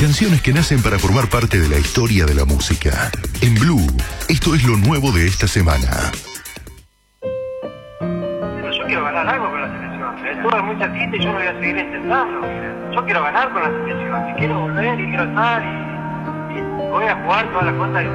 Canciones que nacen para formar parte de la historia de la música. En Blue, esto es lo nuevo de esta semana. Pero yo quiero ganar algo con la selección. Tuve mucha quita y yo lo voy a seguir intentando. Yo quiero ganar con la selección. Y quiero volver y quiero estar y voy a jugar todas las cosas.